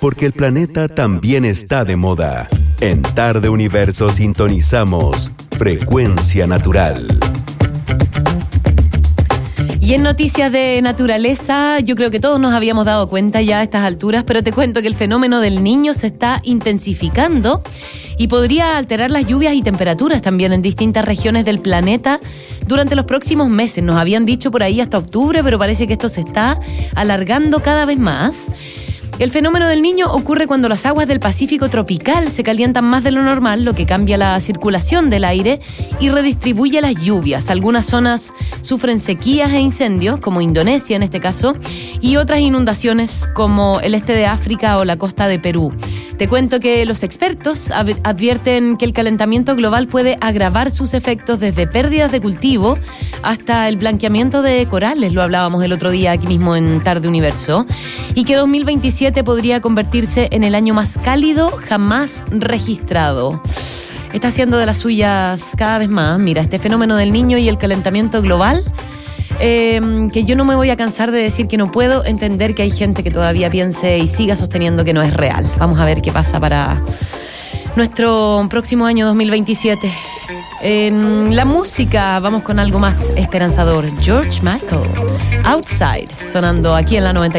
porque el planeta también está de moda. En Tarde Universo sintonizamos Frecuencia Natural. Y en noticias de naturaleza, yo creo que todos nos habíamos dado cuenta ya a estas alturas, pero te cuento que el fenómeno del Niño se está intensificando y podría alterar las lluvias y temperaturas también en distintas regiones del planeta durante los próximos meses. Nos habían dicho por ahí hasta octubre, pero parece que esto se está alargando cada vez más. El fenómeno del Niño ocurre cuando las aguas del Pacífico tropical se calientan más de lo normal, lo que cambia la circulación del aire y redistribuye las lluvias. Algunas zonas sufren sequías e incendios, como Indonesia en este caso, y otras inundaciones como el este de África o la costa de Perú. Te cuento que los expertos advierten que el calentamiento global puede agravar sus efectos desde pérdidas de cultivo hasta el blanqueamiento de corales, lo hablábamos el otro día aquí mismo en Tarde Universo, y que 2027 podría convertirse en el año más cálido jamás registrado. Está haciendo de las suyas cada vez más. Mira, este fenómeno del Niño y el calentamiento global, que yo no me voy a cansar de decir que no puedo entender que hay gente que todavía piense y siga sosteniendo que no es real. Vamos a ver qué pasa para nuestro próximo año 2027. En la música vamos con algo más esperanzador. George Michael, Outside, sonando aquí en la 90.